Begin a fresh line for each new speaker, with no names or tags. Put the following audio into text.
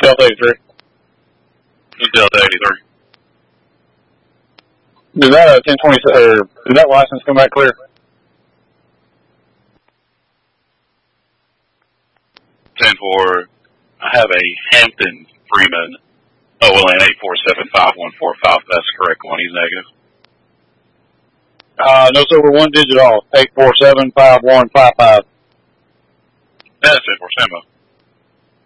Delta 83.
Delta 83.
Did that 1020 or did that license come back clear?
10-4. I have a Hampton Freeman OLN 8475145. That's the correct one. He's negative.
No, sir. We're one digit off. 8475155.
That's it for Simba.